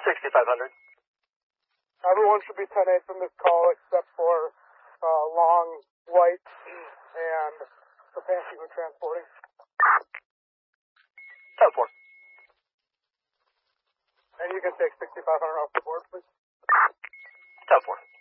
6500. Everyone should be 10-8 from this call except for Long, White, and the Pansy who are transporting. 10-4. And you can take 6500 off the board, please. 10-4.